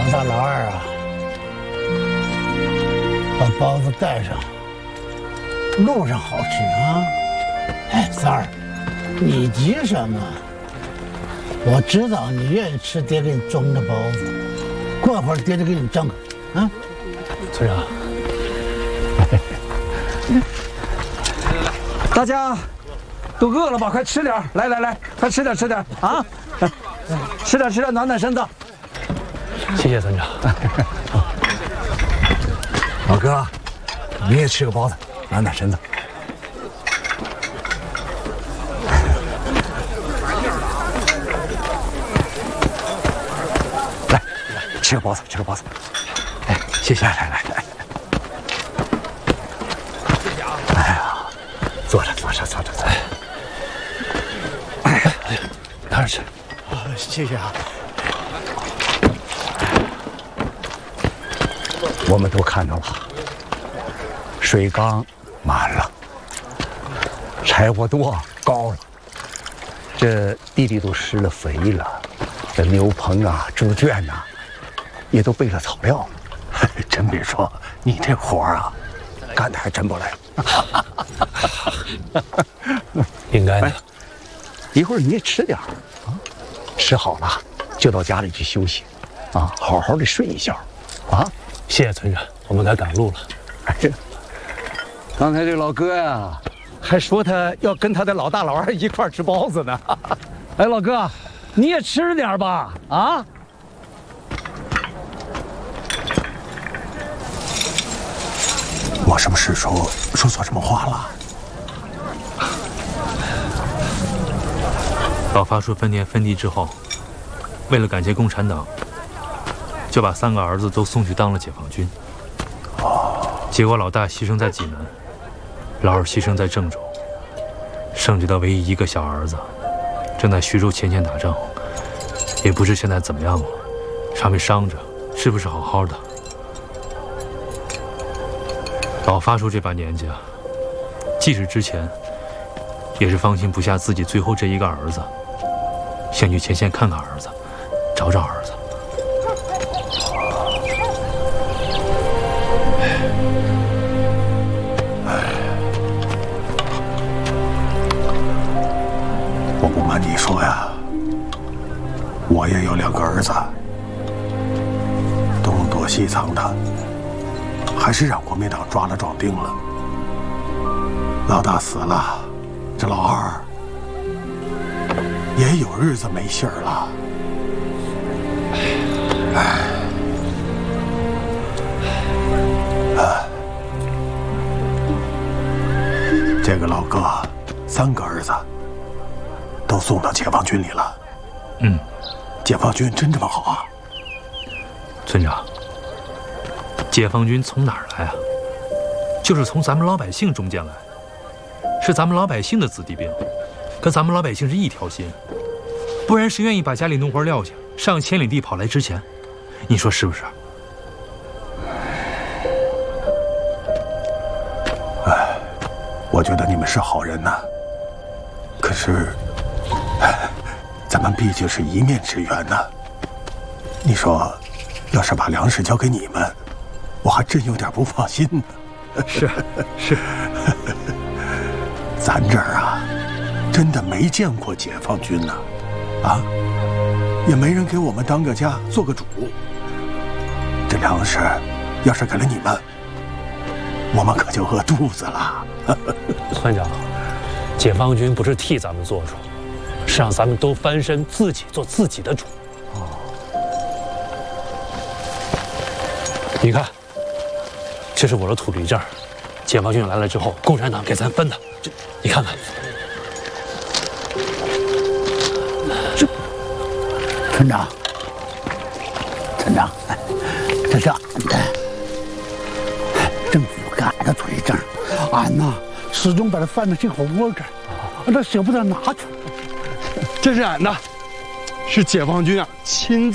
大老二啊，把包子带上，路上好吃啊。哎，三儿，你急什么？我知道你愿意吃爹给你蒸的包子，过会儿爹就给你蒸个。啊， 村长，大家都饿了吧？快吃点儿！来来来，快吃点啊！吃点，暖暖身子。谢谢村长。 老哥，你也吃个包子，暖暖身子。来，吃个包子，吃个包子。哎，谢谢，来。谢谢啊！哎呀，坐着。哎，拿着吃。谢谢啊。我们都看到了，水缸满了，柴火垛高了，这地里都施了肥了，这牛棚啊、猪圈呐，也都备了草料了。真别说，你这活啊，干得还真不赖。 应该的。 一会儿你也吃点啊，吃好了就到家里去休息，啊，好好的睡一觉，啊。 谢谢村长，我们该赶路了。 刚才这老哥呀，还说他要跟他的老大老二一块吃包子呢。 哎，老哥，你也吃点吧，啊！ 我是不是说错什么话了？ 老发叔分田分地之后，为了感谢共产党，就把3个儿子都送去当了解放军。结果老大牺牲在济南，老二牺牲在郑州，剩下的唯一一个小儿子，正在徐州前线打仗，也不知现在怎么样了，上面伤着，是不是好好的？老发叔这把年纪啊，即使之前，也是放心不下自己最后这一个儿子，想去前线看看儿子，找儿子。 我不瞒你说呀，我也有2个儿子，东躲西藏的，还是让国民党抓了壮丁了。老大死了，这老二也有日子没信儿了。这个老哥3个儿子都送到解放军里了。解放军真这么好啊？ 村长，解放军从哪儿来啊？就是从咱们老百姓中间来，是咱们老百姓的子弟兵，跟咱们老百姓是一条心，不然谁愿意把家里农活撂下，上千里地跑来支钱？你说是不是？ 我觉得你们是好人呐，可是，咱们毕竟是一面之缘呐。你说，要是把粮食交给你们，我还真有点不放心呢。 是， 咱这儿啊，真的没见过解放军呐，啊，也没人给我们当个家做个主。这粮食要是给了你们，我们可就饿肚子了。 村长，解放军不是替咱们做主，是让咱们都翻身，自己做自己的主。你看，这是我的土地证，解放军来了之后，共产党给咱分的，这你看看。 村长，这是俺的，政府给俺的土地证，俺呐始终把它放在这口窝这儿，俺这舍不得拿出来。 这是俺的，是解放军啊亲自